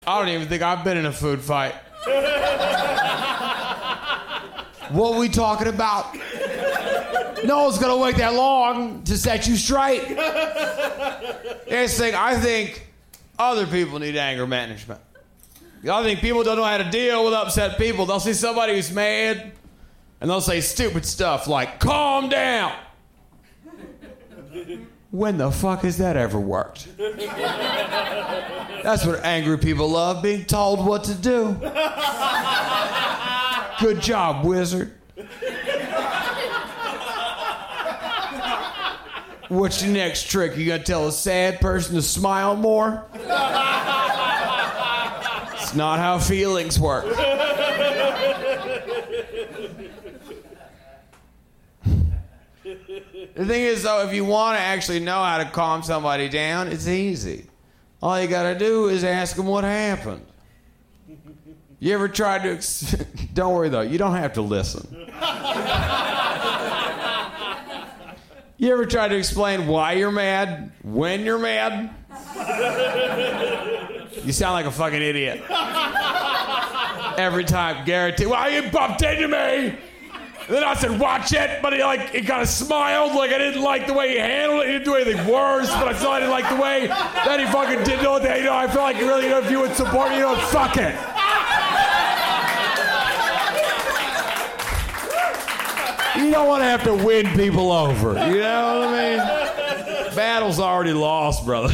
I don't even think I've been in a food fight. What are we talking about? No one's gonna wait that long to set you straight. Next thing, I think other people need anger management. I think people don't know how to deal with upset people. They'll see somebody who's mad, and they'll say stupid stuff like, calm down. When the fuck has that ever worked? That's what angry people love, being told what to do. Good job, wizard. What's your next trick? You gonna tell a sad person to smile more? It's not how feelings work. The thing is, though, if you want to actually know how to calm somebody down, it's easy. All you gotta do is ask them what happened. You ever tried to... Don't worry, though. You don't have to listen. You ever tried to explain why you're mad, when you're mad? You sound like a fucking idiot. Every time, guaranteed. Well, you bumped into me! And then I said, watch it, but he kind of smiled like I didn't like the way he handled it. He didn't do anything worse, but I still didn't like the way that he fucking did know that. I feel like really, if you would support me, fuck it. You don't want to have to win people over. You know what I mean? Battle's already lost, brother.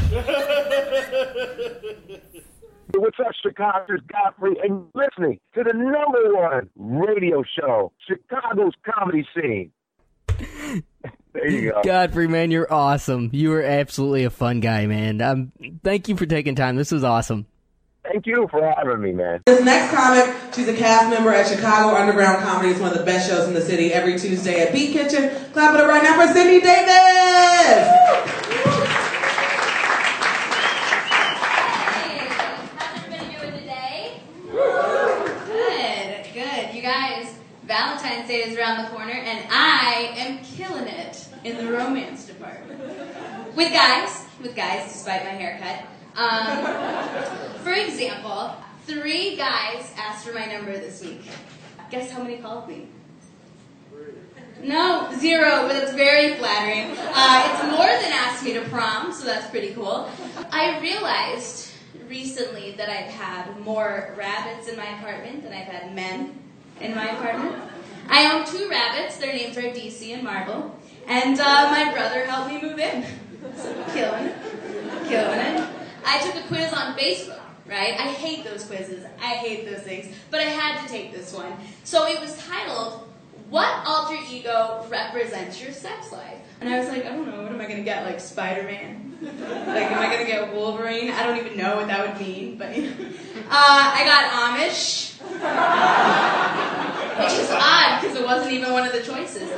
What's up, Chicago? It's Godfrey, and you're listening to the #1 radio show, Chicago's comedy scene. There you go. Godfrey, man, you're awesome. You are absolutely a fun guy, man. Thank you for taking time. This was awesome. Thank you for having me, man. This next comic, she's a cast member at Chicago Underground Comedy. It's one of the best shows in the city every Tuesday at Beat Kitchen. Clap it up right now for Cindy Davis! Valentine's Day is around the corner, and I am killing it in the romance department. With guys, despite my haircut. For example, 3 guys asked for my number this week. Guess how many called me? No, 0, but it's very flattering. It's more than asked me to prom, so that's pretty cool. I realized recently that I've had more rabbits in my apartment than I've had men in my apartment. I own 2 rabbits. Their names are DC and Marble. And my brother helped me move in. So killing it. I took a quiz on Facebook, right? I hate those quizzes. I hate those things. But I had to take this one. So it was titled, What Alter Ego Represents Your Sex Life? And I was like, I don't know, what am I going to get, like Spider-Man? Like, am I going to get Wolverine? I don't even know what that would mean, but I got Amish, which is odd, because it wasn't even one of the choices.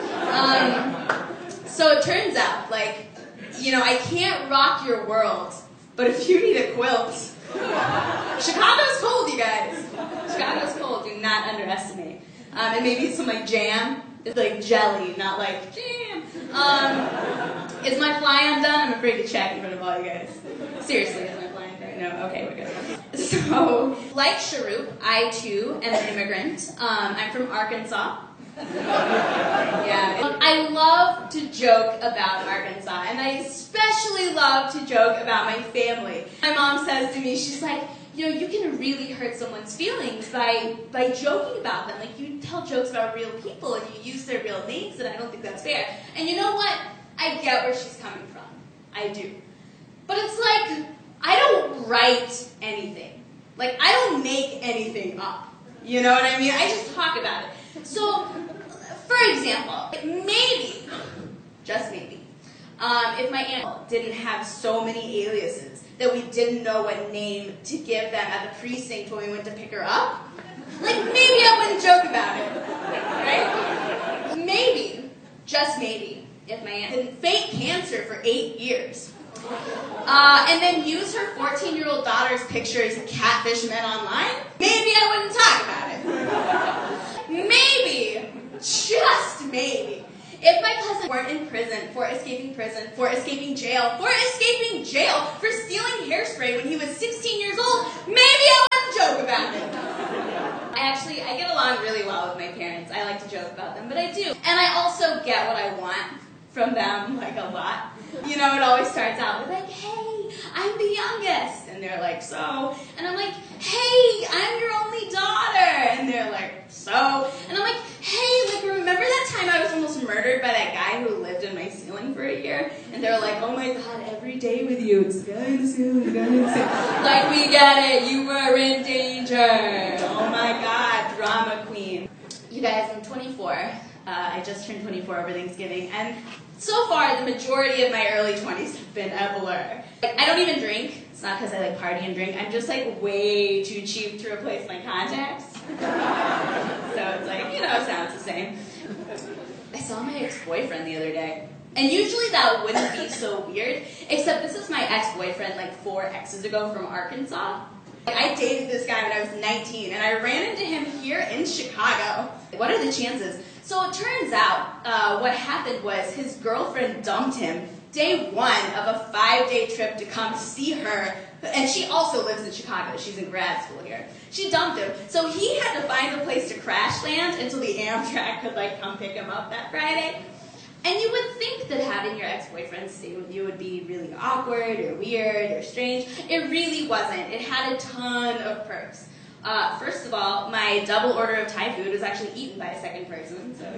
So it turns out, I can't rock your world, but if you need a quilt, Chicago's cold, you guys. Chicago's cold, do not underestimate. And maybe some, jam. It's like jelly, not like jam. Is my fly undone? I'm afraid to check in front of all you guys. Seriously, is my fly undone? No? Okay, we're good. So, like Sharoop, I too am an immigrant. I'm from Arkansas. Yeah. I love to joke about Arkansas, and I especially love to joke about my family. My mom says to me, she's like, you can really hurt someone's feelings by joking about them. Like, you tell jokes about real people and you use their real names, and I don't think that's fair. And you know what? I get where she's coming from. I do. But it's like, I don't write anything. Like, I don't make anything up. You know what I mean? I just talk about it. So, for example, maybe, just maybe, if my aunt didn't have so many aliases that we didn't know what name to give them at the precinct when we went to pick her up, maybe I wouldn't joke about it, right? Maybe, just maybe, if my aunt didn't fake cancer for 8 years, and then use her 14-year-old daughter's pictures to catfish men online, maybe I wouldn't talk about it. Maybe, just maybe, If my cousin weren't in prison, for escaping jail, for stealing hairspray when he was 16 years old, maybe I wouldn't joke about it. I get along really well with my parents. I like to joke about them, but I do. And I also get what I want from them, like, a lot. You know, it always starts out with, like, hey, I'm the youngest. And they're like, so? And I'm like, hey, I'm your only daughter. And they're like, so? And I'm like, hey, like, remember that time I was almost murdered by that guy who lived in my ceiling for a year? And they're like, oh my God, every day with you, it's the guy in the ceiling, the guy in the ceiling. Like, we get it, you were in danger. Oh my God, drama queen. You guys, I'm 24. I just turned 24 over Thanksgiving, and so far, the majority of my early 20s have been a blur. I don't even drink. It's not because I like party and drink. I'm just like way too cheap to replace my contacts. So it's like, you know, it sounds the same. I saw my ex-boyfriend the other day. And usually that wouldn't be so weird, except this is my ex-boyfriend like 4 exes ago from Arkansas. I dated this guy when I was 19, and I ran into him here in Chicago. What are the chances? So it turns out what happened was his girlfriend dumped him day 1 of a 5-day trip to come see her. And she also lives in Chicago. She's in grad school here. She dumped him. So he had to find a place to crash land until the Amtrak could like come pick him up that Friday. And you would think that having your ex-boyfriend stay with you would be really awkward or weird or strange. It really wasn't. It had a ton of perks. First of all, my double order of Thai food was actually eaten by a second person. So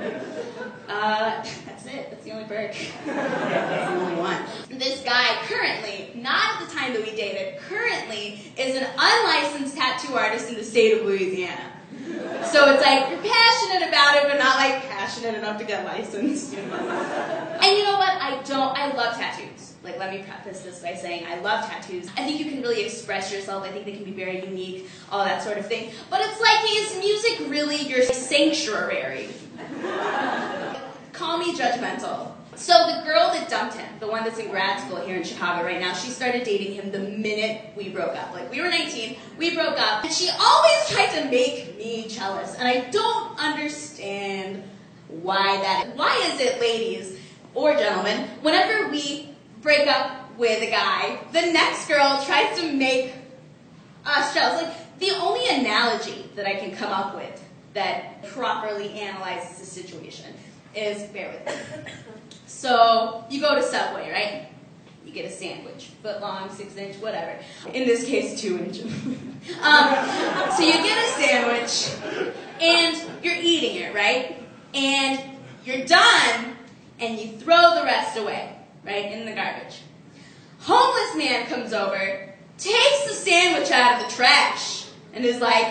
that's it. That's the only perk. That's the only one. This guy currently, not at the time that we dated, currently is an unlicensed tattoo artist in the state of Louisiana. So it's like, you're passionate about it, but not like passionate enough to get licensed. You know? And you know what? I love tattoos. Like, let me preface this by saying I love tattoos. I think you can really express yourself. I think they can be very unique, all that sort of thing. But it's like, is music really your sanctuary? Call me judgmental. So the girl that dumped him, the one that's in grad school here in Chicago right now, she started dating him the minute we broke up. Like, we were 19, we broke up, and she always tried to make me jealous. And I don't understand why that is. Why is it, ladies or gentlemen, whenever we break up with a guy, the next girl tries to make us jealous? Like, the only analogy that I can come up with that properly analyzes the situation is, bear with me. So, you go to Subway, right? You get a sandwich, foot long, 6-inch, whatever. In this case, 2 inch. So you get a sandwich, and you're eating it, right? And you're done, and you throw the rest away, right, in the garbage. Homeless man comes over, takes the sandwich out of the trash, and is like,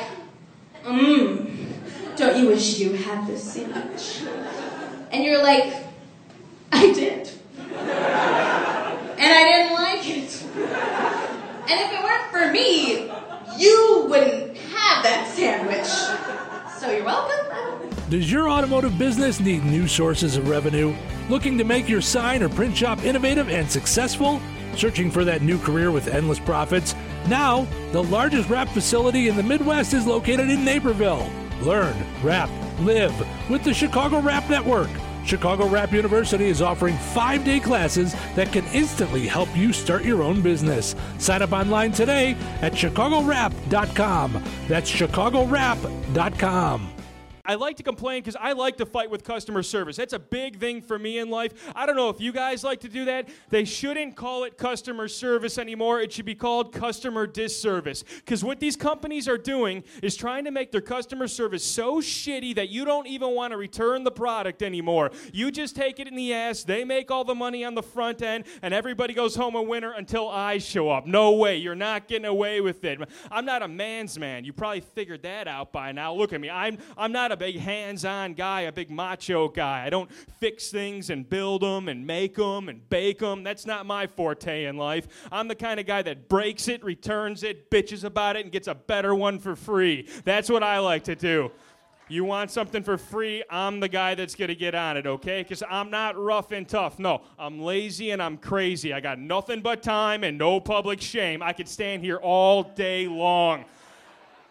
don't you wish you had this sandwich? And you're like, I did. And I didn't like it. And if it weren't for me, you wouldn't have that sandwich. So you're welcome. Does your automotive business need new sources of revenue? Looking to make your sign or print shop innovative and successful? Searching for that new career with endless profits? Now, the largest wrap facility in the Midwest is located in Naperville. Learn, wrap, live with the Chicago Wrap Network. Chicago Wrap University is offering 5-day classes that can instantly help you start your own business. Sign up online today at chicagowrap.com. That's chicagowrap.com. I like to complain because I like to fight with customer service. That's a big thing for me in life. I don't know if you guys like to do that. They shouldn't call it customer service anymore. It should be called customer disservice. Because what these companies are doing is trying to make their customer service so shitty that you don't even want to return the product anymore. You just take it in the ass. They make all the money on the front end, and everybody goes home a winner until I show up. No way. You're not getting away with it. I'm not a man's man. You probably figured that out by now. Look at me. I'm not a big hands-on guy, a big macho guy. I don't fix things and build them and make them and bake them. That's not my forte in life. I'm the kind of guy that breaks it, returns it, bitches about it, and gets a better one for free. That's what I like to do. You want something for free, I'm the guy that's going to get on it, okay? Because I'm not rough and tough. No, I'm lazy and I'm crazy. I got nothing but time and no public shame. I could stand here all day long.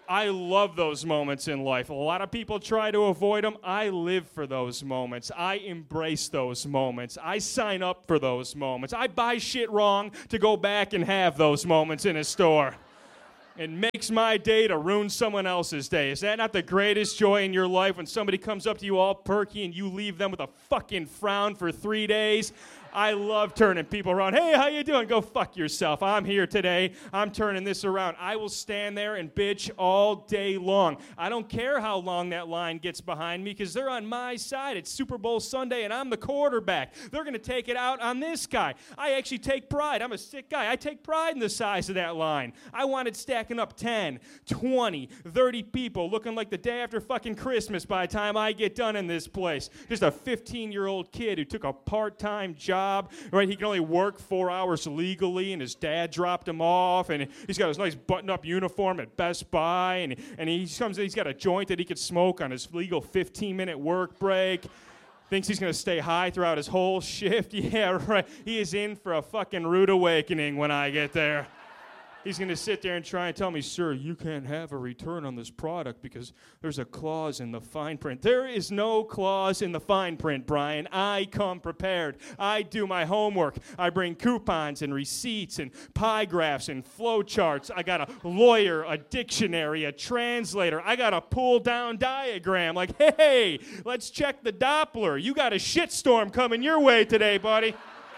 I love those moments in life. A lot of people try to avoid them. I live for those moments. I embrace those moments. I sign up for those moments. I buy shit wrong to go back and have those moments in a store. It makes my day to ruin someone else's day. Is that not the greatest joy in your life when somebody comes up to you all perky and you leave them with a fucking frown for 3 days? I love turning people around. Hey, how you doing? Go fuck yourself. I'm here today. I'm turning this around. I will stand there and bitch all day long. I don't care how long that line gets behind me because they're on my side. It's Super Bowl Sunday and I'm the quarterback. They're going to take it out on this guy. I actually take pride. I'm a sick guy. I take pride in the size of that line. I wanted stacking up 10, 20, 30 people looking like the day after fucking Christmas by the time I get done in this place. Just a 15-year-old kid who took a part-time job. Right, he can only work 4 hours legally, and his dad dropped him off, and he's got his nice button-up uniform at Best Buy, and he's got a joint that he could smoke on his legal 15-minute work break. Thinks he's going to stay high throughout his whole shift. Yeah, right. He is in for a fucking rude awakening when I get there. He's going to sit there and try and tell me, sir, you can't have a return on this product because there's a clause in the fine print. There is no clause in the fine print, Brian. I come prepared. I do my homework. I bring coupons and receipts and pie graphs and flow charts. I got a lawyer, a dictionary, a translator. I got a pull-down diagram like, hey, let's check the Doppler. You got a shitstorm coming your way today, buddy.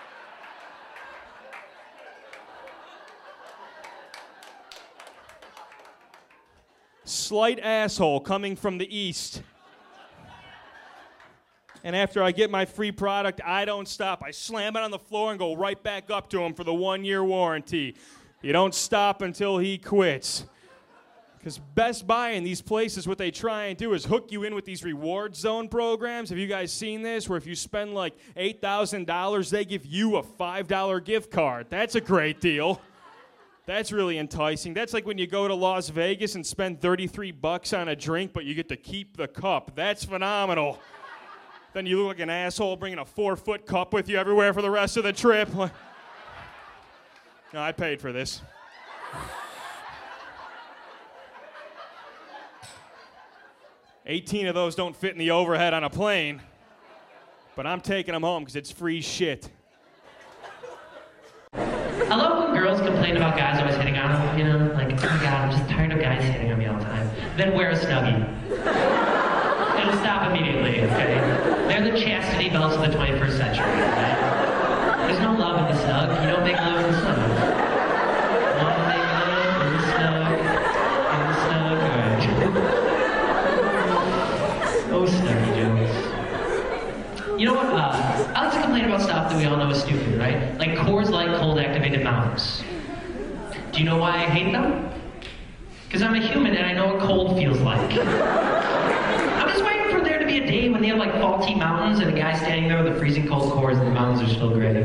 Slight asshole coming from the east. And after I get my free product, I don't stop. I slam it on the floor and go right back up to him for the 1-year warranty. You don't stop until he quits. Because Best Buy and these places, what they try and do is hook you in with these reward zone programs. Have you guys seen this? Where if you spend like $8,000, they give you a $5 gift card. That's a great deal. That's really enticing. That's like when you go to Las Vegas and spend $33 on a drink, but you get to keep the cup. That's phenomenal. Then you look like an asshole bringing a 4-foot cup with you everywhere for the rest of the trip. No, I paid for this. $18 of those don't fit in the overhead on a plane, but I'm taking them home because it's free shit. I love when girls complain about guys always hitting on them, you know? Like, oh my God, I'm just tired of guys hitting on me all the time. Then wear a Snuggie. It'll stop immediately, okay? They're the chastity belts of the 21st century, right? There's no love in the snug. You don't make love in the snug. You don't make love in the snug. In the snug, alright. Oh, Snuggie jokes. You know what? I like to complain about stuff that we all know is stupid, right? Like Coors Light cold activated mountains. Do you know why I hate them? Because I'm a human and I know what cold feels like. I'm just waiting for there to be a day when they have like faulty mountains and a guy standing there with a freezing cold Coors and the mountains are still gray. I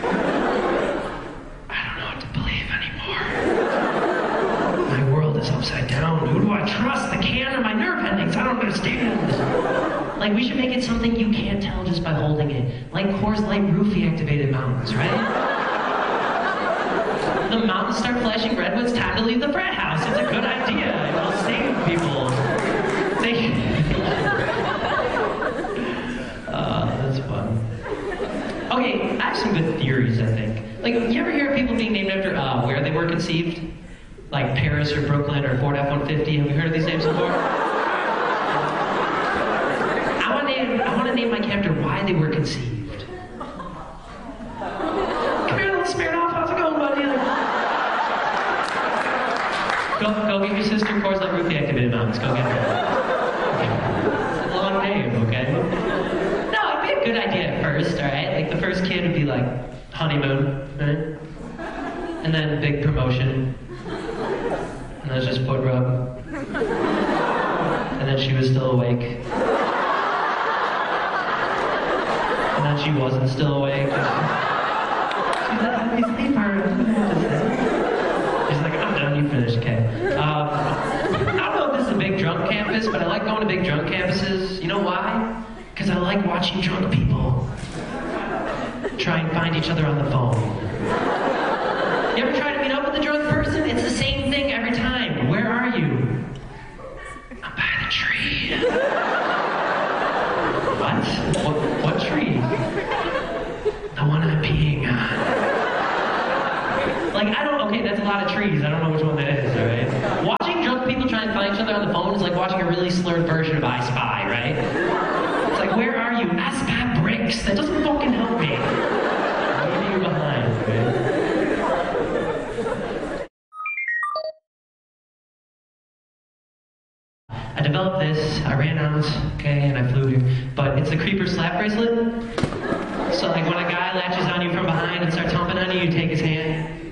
don't know what to believe anymore. My world is upside down. Who do I trust? The can or my nerve endings? I don't understand. Like, we should make it something you can't tell just by holding it. Like Coors Light roofie activated mountains, right? The mountains start flashing red when it's time to leave the frat house. It's a good idea. It will save people. That's fun. Okay, I have some good theories, I think. Like, you ever hear of people being named after where they were conceived? Like Paris or Brooklyn or Ford F-150? Have you heard of these names before? I want to name my cat after why they were conceived. Come here, little smeared off. How's it going, buddy? Go get your sister Coors Light roofie activated mountains. Go get her. It's a long name, okay? No, it'd be a good idea at first, all right? Like the first kid would be like honeymoon, right? And then big promotion. And then just foot rub. And then she was still awake. And then she wasn't still awake. She's a happy sleeper. She's like, I'm done, you finished, okay. I don't know if this is a big drunk campus, but I like going to big drunk campuses. You know why? Because I like watching drunk people try and find each other on the phone. You ever try to meet up with a drunk person? It's the same thing every time. Where are you? on each other on the phone is like watching a really slurred version of I Spy, right? It's like, where are you? I spy bricks. That doesn't fucking help me. Maybe you're behind, right? I developed this, I ran out, okay, and I flew here. But it's the creeper slap bracelet. So like when a guy latches on you from behind and starts humping on you, you take his hand.